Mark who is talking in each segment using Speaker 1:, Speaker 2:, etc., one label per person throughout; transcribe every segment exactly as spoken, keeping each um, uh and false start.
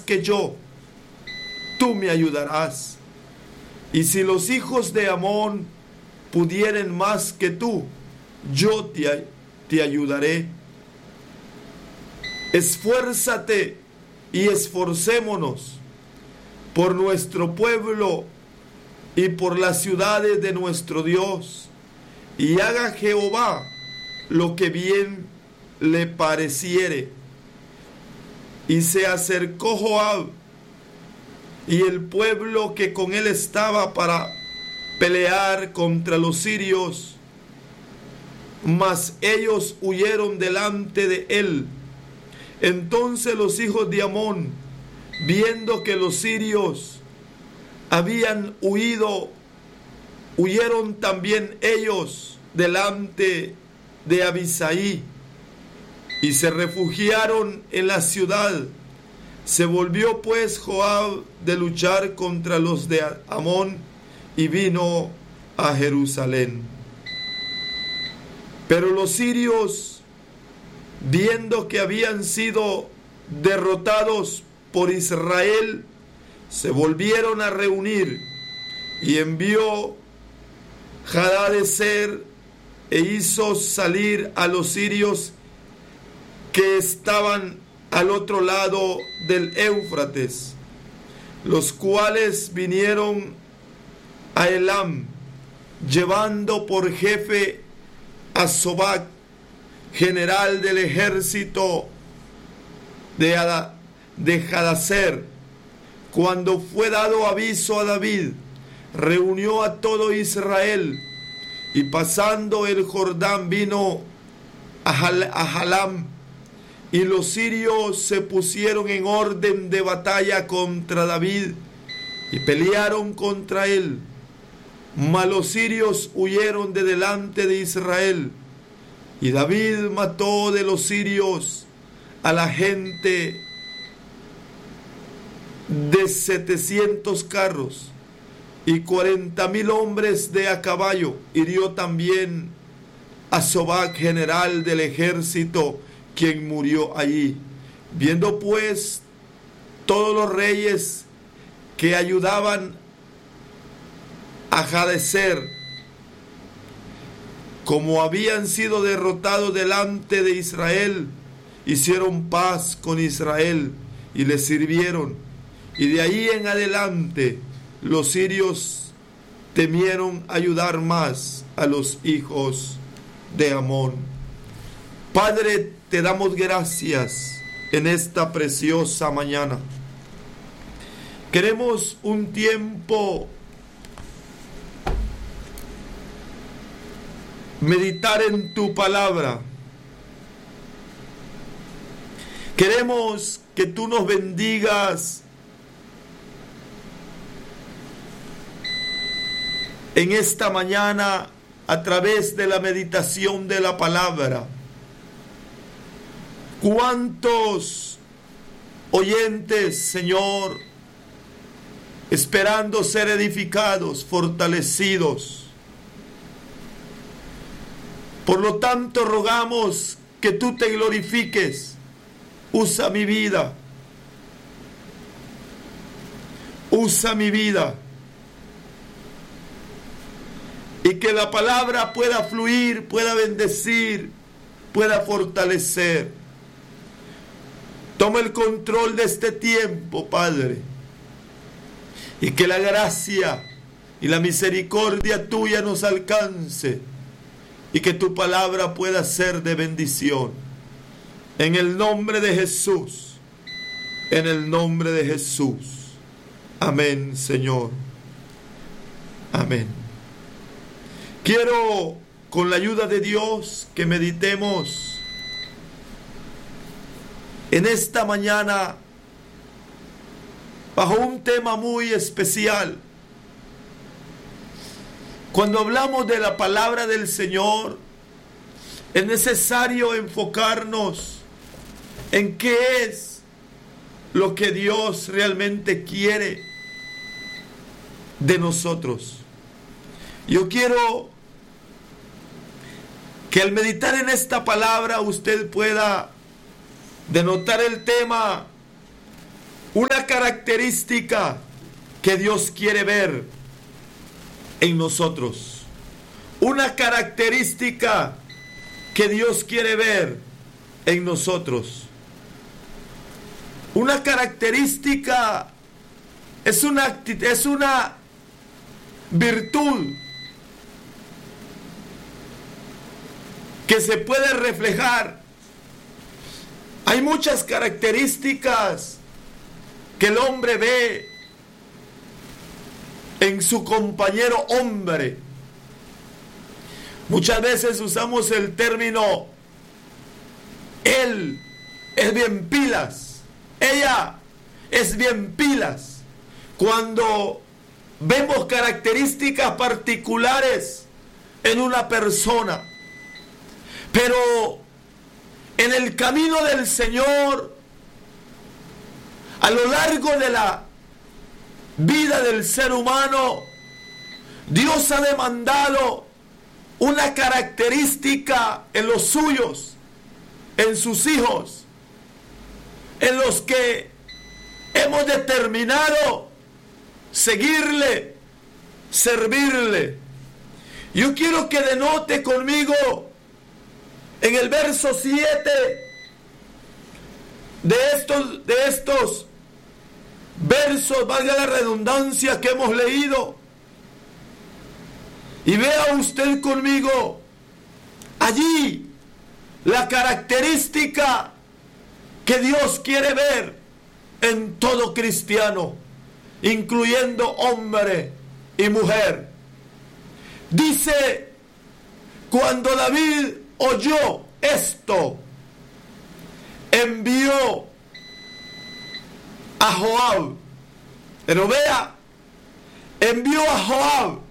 Speaker 1: que yo, tú me ayudarás. Y si los hijos de Amón pudieren más que tú, yo te, te ayudaré. Esfuérzate y esforcémonos por nuestro pueblo y por las ciudades de nuestro Dios, y haga Jehová lo que bien le pareciere. Y se acercó Joab y el pueblo que con él estaba para pelear contra los sirios, mas ellos huyeron delante de él. Entonces los hijos de Amón, viendo que los sirios habían huido, huyeron también ellos delante de Abisai y se refugiaron en la ciudad. Se volvió pues Joab de luchar contra los de Amón y vino a Jerusalén. Pero los sirios, viendo que habían sido derrotados por Israel, se volvieron a reunir, y envió Hadadezer e hizo salir a los sirios que estaban al otro lado del Éufrates, los cuales vinieron a Elam, llevando por jefe a Sobac, general del ejército de, Ada, de Hadadezer. Cuando fue dado aviso a David, reunió a todo Israel, y pasando el Jordán vino a, Jal, a Jalam, y los sirios se pusieron en orden de batalla contra David y pelearon contra él. Mas los sirios huyeron de delante de Israel, y David mató de los sirios a la gente de setecientos carros y cuarenta mil hombres de a caballo. Hirió también a Sobac, general del ejército, quien murió allí. Viendo pues todos los reyes que ayudaban a Hadadezer, como habían sido derrotados delante de Israel, hicieron paz con Israel y le sirvieron. Y de ahí en adelante los sirios temieron ayudar más a los hijos de Amón. Padre, te damos gracias en esta preciosa mañana. Queremos un tiempo meditar en tu palabra. Queremos que tú nos bendigas en esta mañana a través de la meditación de la palabra. ¿Cuántos oyentes, Señor, esperando ser edificados, fortalecidos? Por lo tanto, rogamos que tú te glorifiques. Usa mi vida. Usa mi vida. Y que la palabra pueda fluir, pueda bendecir, pueda fortalecer. Toma el control de este tiempo, Padre. Y que la gracia y la misericordia tuya nos alcance. Y que tu palabra pueda ser de bendición. En el nombre de Jesús. En el nombre de Jesús. Amén, Señor. Amén. Quiero, con la ayuda de Dios, que meditemos en esta mañana bajo un tema muy especial. Cuando hablamos de la palabra del Señor, es necesario enfocarnos en qué es lo que Dios realmente quiere de nosotros. Yo quiero que al meditar en esta palabra usted pueda denotar el tema Una característica que Dios quiere ver en nosotros. Una característica que Dios quiere ver en nosotros. Una característica es una, es una virtud que se puede reflejar. Hay muchas características que el hombre ve en su compañero hombre. Muchas veces usamos el término él es bien pilas, ella es bien pilas, cuando vemos características particulares en una persona. Pero en el camino del Señor, a lo largo de la vida del ser humano, Dios ha demandado una característica en los suyos, en sus hijos, en los que hemos determinado seguirle, servirle. Yo quiero que denote conmigo en el verso siete de estos, de estos versos, valga la redundancia, que hemos leído. Y vea usted conmigo allí la característica que Dios quiere ver en todo cristiano, incluyendo hombre y mujer. Dice, cuando David oyó esto, envió a Joab. Pero vea, envió a Joab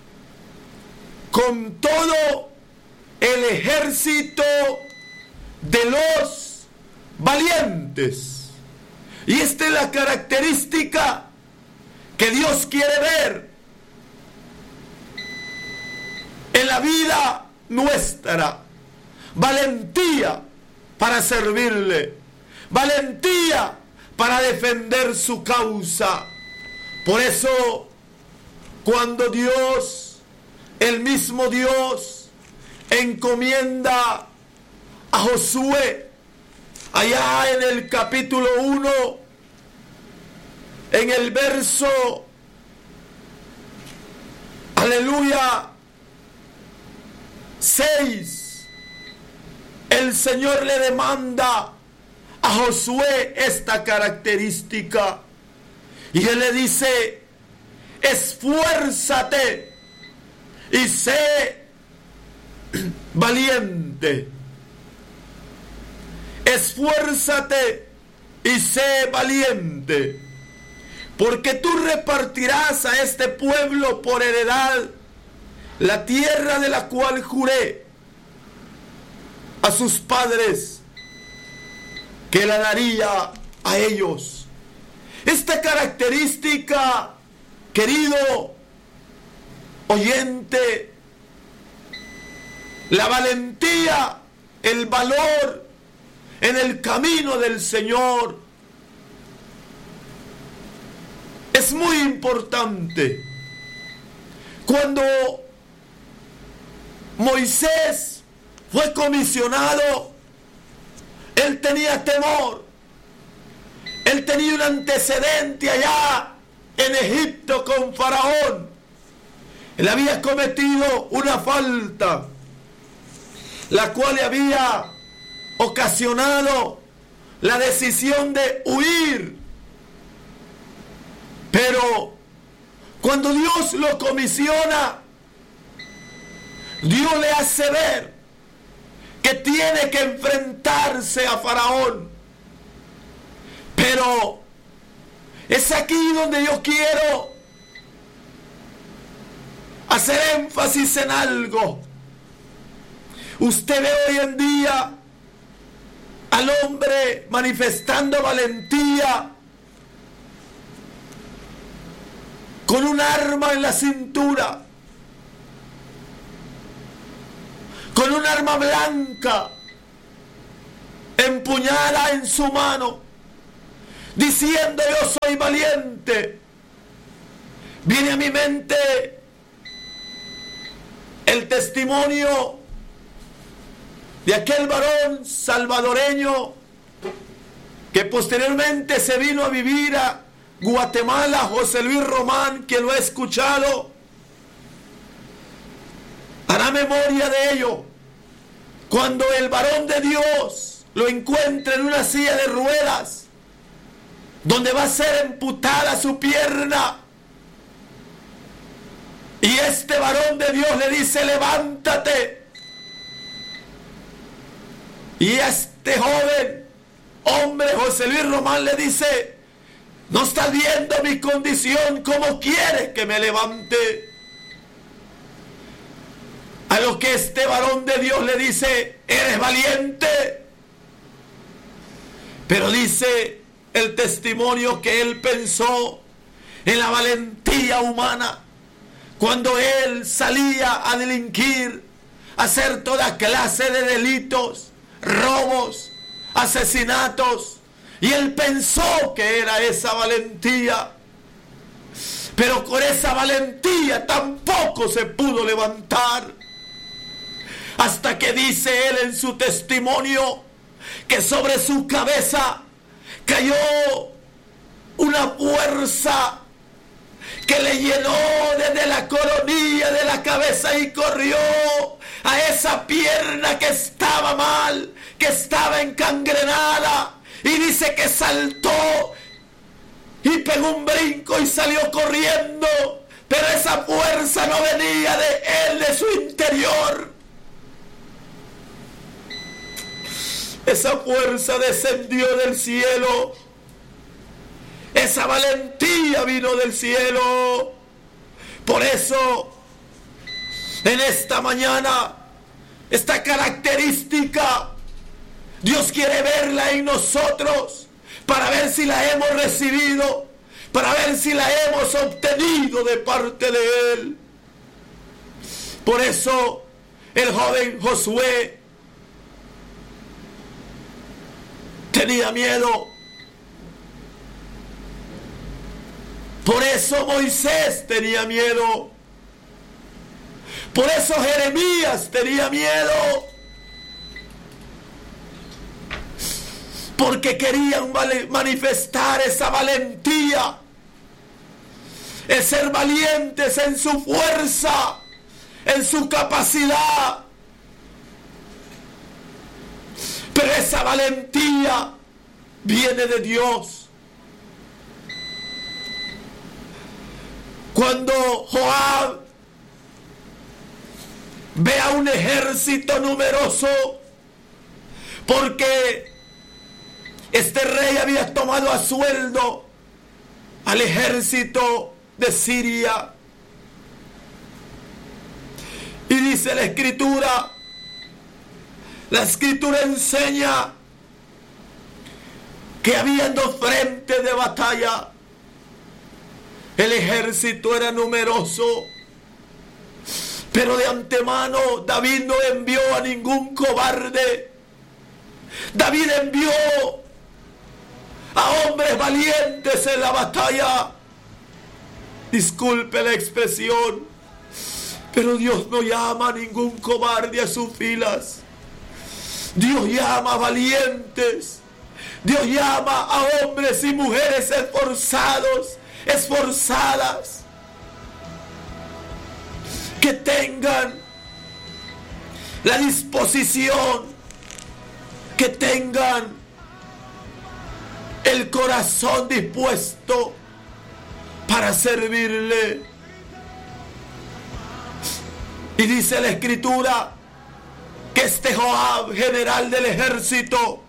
Speaker 1: con todo el ejército de los valientes. Y esta es la característica que Dios quiere ver en la vida nuestra. Valentía para servirle, valentía para defender su causa. Por eso, cuando Dios, el mismo Dios, encomienda a Josué, allá en el capítulo uno, en el verso, aleluya, seis, el Señor le demanda a Josué esta característica. Y Él le dice, esfuérzate y sé valiente. Esfuérzate y sé valiente, porque tú repartirás a este pueblo por heredad la tierra de la cual juré a sus padres que la daría a ellos. Esta característica, querido oyente, la valentía, el valor en el camino del Señor, es muy importante. Cuando Moisés fue comisionado, él tenía temor. Él tenía un antecedente allá en Egipto con Faraón. Él había cometido una falta, la cual le había ocasionado la decisión de huir. Pero cuando Dios lo comisiona, Dios le hace ver que tiene que enfrentarse a Faraón. Pero es aquí donde yo quiero hacer énfasis en algo. Usted ve hoy en día al hombre manifestando valentía con un arma en la cintura, con un arma blanca empuñada en su mano, diciendo yo soy valiente, viene a mi mente el testimonio de aquel varón salvadoreño que posteriormente se vino a vivir a Guatemala, José Luis Román, quien lo ha escuchado hará memoria de ello. Cuando el varón de Dios lo encuentra en una silla de ruedas, donde va a ser amputada su pierna, y este varón de Dios le dice: levántate. Y este joven hombre, José Luis Román, le dice: no estás viendo mi condición, ¿cómo quieres que me levante? A lo que este varón de Dios le dice: eres valiente. Pero dice el testimonio que él pensó en la valentía humana cuando él salía a delinquir, a hacer toda clase de delitos, robos, asesinatos, y él pensó que era esa valentía, pero con esa valentía tampoco se pudo levantar, hasta que dice él en su testimonio que sobre su cabeza cayó una fuerza que le llenó desde la coronilla de la cabeza y corrió a esa pierna que estaba mal, que estaba encangrenada, y dice que saltó y pegó un brinco y salió corriendo, pero esa fuerza no venía de él, de su interior. Esa fuerza descendió del cielo. Esa valentía vino del cielo. Por eso, en esta mañana, esta característica, Dios quiere verla en nosotros para ver si la hemos recibido, para ver si la hemos obtenido de parte de Él. Por eso, el joven Josué tenía miedo. Por eso Moisés tenía miedo. Por eso Jeremías tenía miedo. Porque querían manifestar esa valentía, el ser valientes en su fuerza, en su capacidad. Pero esa valentía viene de Dios. Cuando Joab ve a un ejército numeroso, porque este rey había tomado a sueldo al ejército de Siria, y dice la escritura, la escritura enseña que habían dos frentes de batalla. El ejército era numeroso, pero de antemano David no envió a ningún cobarde. David envió a hombres valientes en la batalla. Disculpe la expresión, pero Dios no llama a ningún cobarde a sus filas. Dios llama a valientes. Dios llama a hombres y mujeres esforzados, esforzadas, que tengan la disposición, que tengan el corazón dispuesto para servirle. Y dice la escritura que este Joab, general del ejército,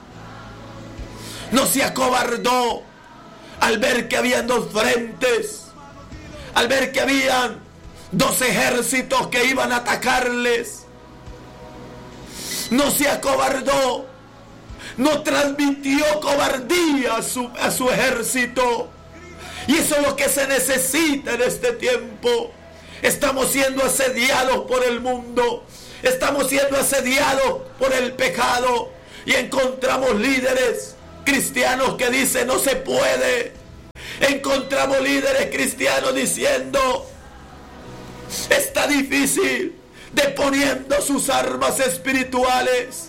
Speaker 1: no se acobardó al ver que habían dos frentes, al ver que habían dos ejércitos que iban a atacarles. No se acobardó, no transmitió cobardía a su, a su ejército. Y eso es lo que se necesita en este tiempo. Estamos siendo asediados por el mundo, estamos siendo asediados por el pecado, y encontramos líderes cristianos que dicen no se puede. Encontramos líderes cristianos diciendo está difícil, deponiendo sus armas espirituales.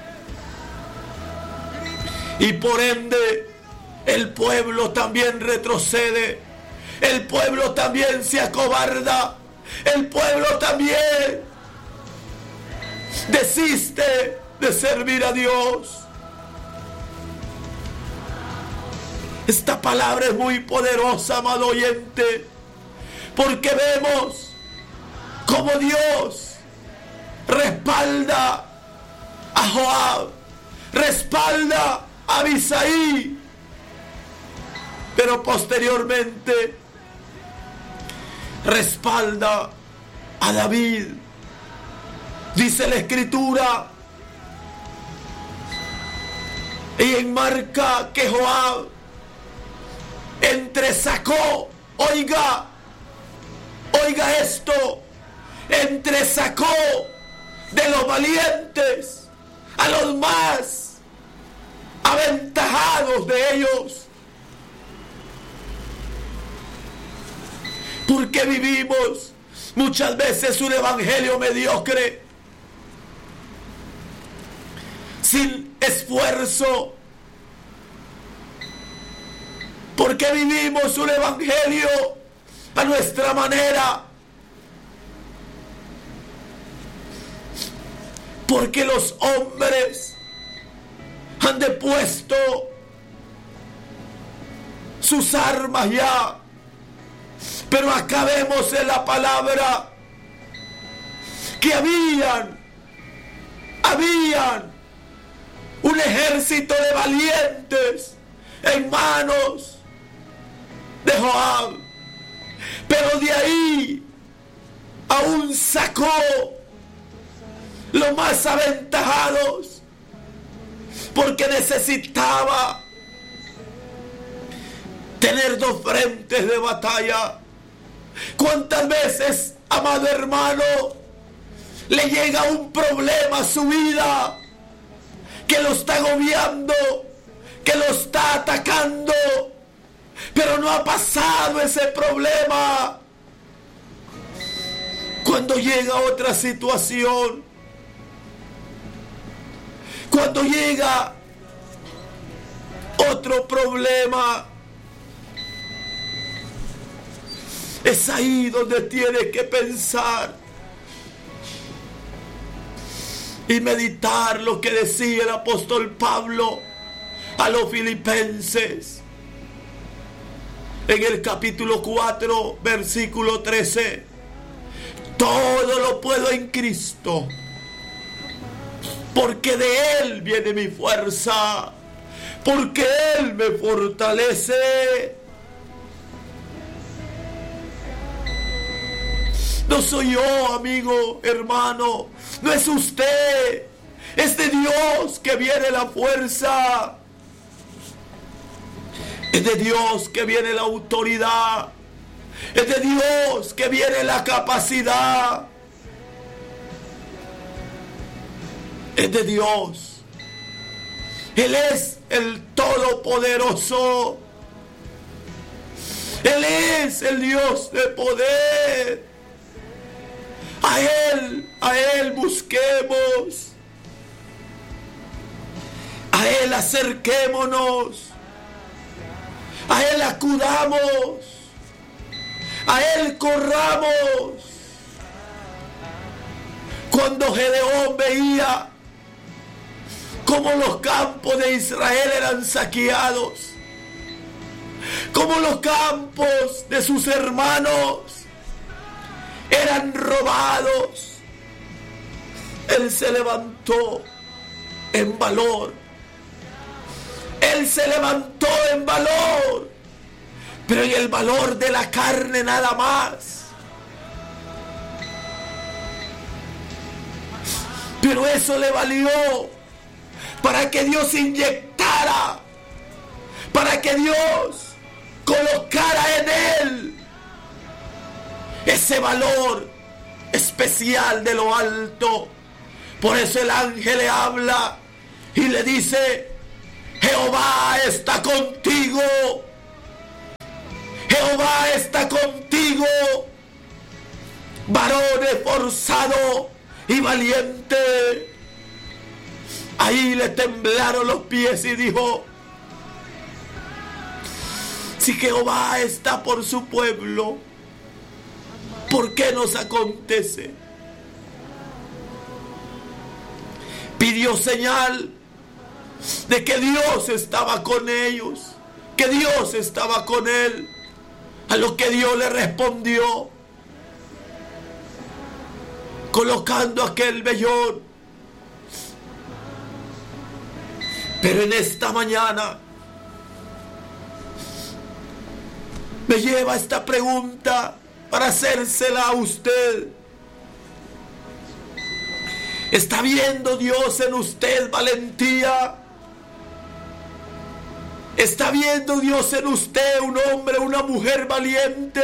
Speaker 1: Y por ende el pueblo también retrocede, el pueblo también se acobarda, el pueblo también desiste de servir a Dios. Esta palabra es muy poderosa, amado oyente, porque vemos cómo Dios respalda a Joab, respalda a Abisai, pero posteriormente respalda a David. Dice la Escritura y enmarca que Joab entresacó, oiga, oiga esto, entresacó de los valientes a los más aventajados de ellos. Porque vivimos muchas veces un evangelio mediocre, sin esfuerzo. Porque vivimos un evangelio a nuestra manera. Porque los hombres han depuesto sus armas ya. Pero acá vemos en la palabra que habían, habían un ejército de valientes en manos de Joab. Pero de ahí aún sacó los más aventajados, porque necesitaba tener dos frentes de batalla. ¿Cuántas veces, amado hermano, le llega un problema a su vida que lo está agobiando, que lo está atacando, pero no ha pasado ese problema? Cuando llega otra situación, cuando llega otro problema, es ahí donde tiene que pensar y meditar lo que decía el apóstol Pablo a los filipenses en el capítulo cuatro, versículo trece. Todo lo puedo en Cristo, porque de Él viene mi fuerza, porque Él me fortalece. No soy yo, amigo, hermano, no es usted, es de Dios que viene la fuerza, es de Dios que viene la autoridad, es de Dios que viene la capacidad, es de Dios. Él es el Todopoderoso, Él es el Dios de poder. A Él, a Él busquemos, a Él acerquémonos, a Él acudamos, a Él corramos. Cuando Gedeón veía cómo los campos de Israel eran saqueados, cómo los campos de sus hermanos eran robados, él se levantó en valor. Él se levantó en valor, pero en el valor de la carne nada más. Pero eso le valió para que Dios inyectara, para que Dios colocara en él ese valor especial de lo alto. Por eso el ángel le habla y le dice: Jehová está contigo. Jehová está contigo. Varón esforzado y valiente. Ahí le temblaron los pies y dijo: si Jehová está por su pueblo, ¿por qué nos acontece? Pidió señal de que Dios estaba con ellos, que Dios estaba con él. A lo que Dios le respondió colocando aquel vellón. Pero en esta mañana me lleva esta pregunta para hacérsela a usted. ¿Está viendo Dios en usted valentía? ¿Está viendo Dios en usted un hombre, una mujer valiente?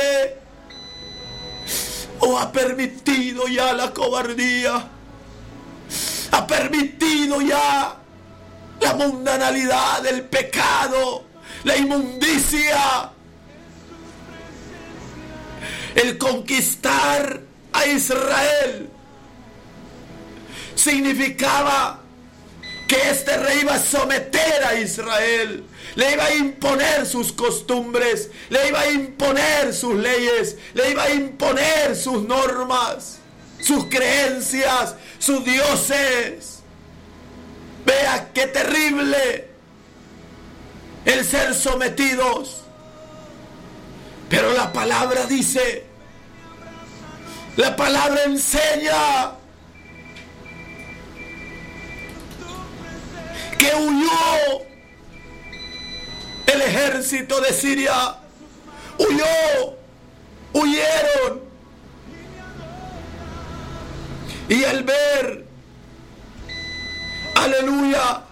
Speaker 1: ¿O ha permitido ya la cobardía? ¿Ha permitido ya la mundanalidad, el pecado, la inmundicia? El conquistar a Israel significaba que este rey iba a someter a Israel, le iba a imponer sus costumbres, le iba a imponer sus leyes, le iba a imponer sus normas, sus creencias, sus dioses. Vea qué terrible el ser sometidos. Pero la palabra dice, la palabra enseña que huyó el ejército de Siria, huyó, huyeron. Y al ver, aleluya,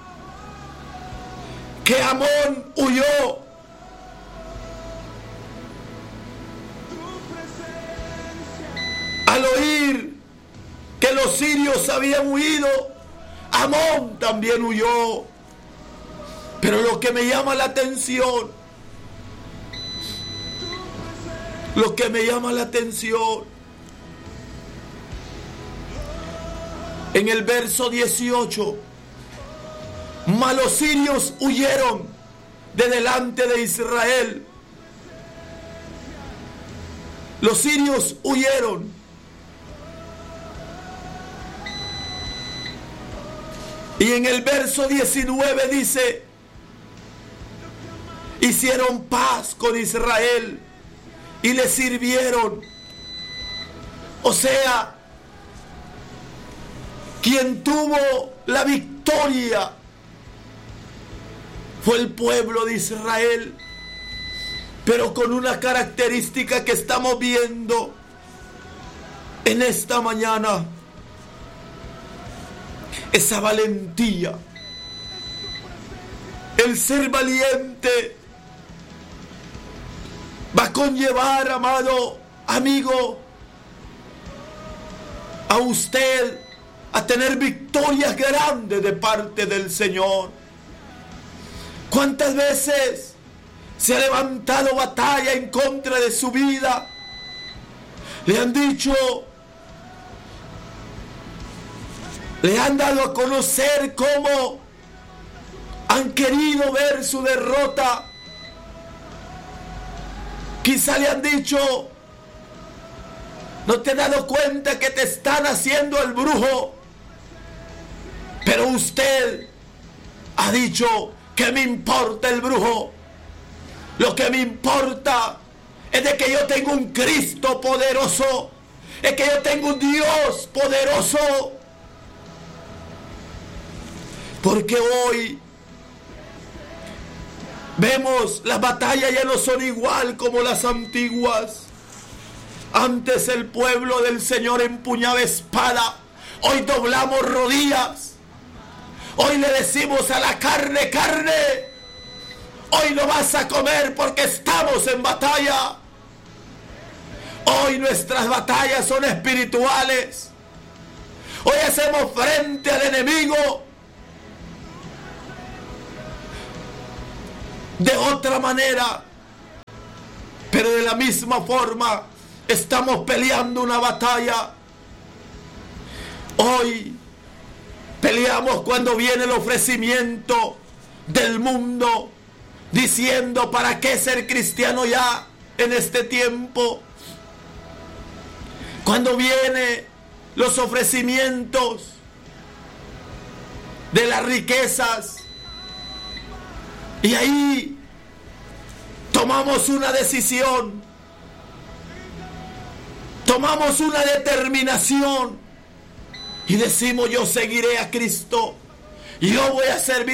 Speaker 1: que Amón huyó, al oír que los sirios habían huido, Amón también huyó. Pero lo que me llama la atención, lo que me llama la atención, en el verso dieciocho, mas los sirios huyeron de delante de Israel. Los sirios huyeron. Y en el verso diecinueve dice: hicieron paz con Israel y le sirvieron. O sea, quien tuvo la victoria fue el pueblo de Israel, pero con una característica que estamos viendo en esta mañana: esa valentía, el ser valiente va a conllevar, amado amigo, a usted a tener victorias grandes de parte del Señor. ¿Cuántas veces se ha levantado batalla en contra de su vida? Le han dicho, le han dado a conocer cómo han querido ver su derrota. Quizá le han dicho: ¿no te has dado cuenta que te están haciendo el brujo? Pero usted ha dicho: ¿qué me importa el brujo? Lo que me importa es de que yo tengo un Cristo poderoso, es que yo tengo un Dios poderoso. Porque hoy vemos las batallas ya no son igual como las antiguas. Antes el pueblo del Señor empuñaba espada, hoy doblamos rodillas. Hoy le decimos a la carne: carne, hoy no vas a comer porque estamos en batalla. Hoy nuestras batallas son espirituales. Hoy hacemos frente al enemigo. de otra manera. Pero de la misma forma estamos peleando una batalla. Hoy peleamos cuando viene el ofrecimiento del mundo, diciendo: ¿para qué ser cristiano ya en este tiempo? Cuando vienen los ofrecimientos de las riquezas, y ahí tomamos una decisión, tomamos una determinación y decimos: yo seguiré a Cristo, yo voy a servir